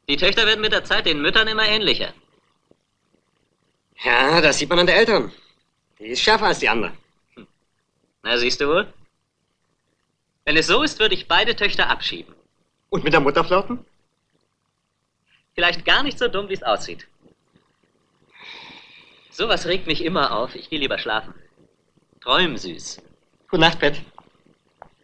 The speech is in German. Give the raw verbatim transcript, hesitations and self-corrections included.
Die Töchter werden mit der Zeit den Müttern immer ähnlicher. Ja, das sieht man an der Älteren. Die ist schärfer als die andere. Hm. Na, siehst du wohl? Wenn es so ist, würde ich beide Töchter abschieben. Und mit der Mutter flirten? Vielleicht gar nicht so dumm, wie es aussieht. Sowas regt mich immer auf. Ich gehe lieber schlafen. Träum süß. Gute Nacht, Pet.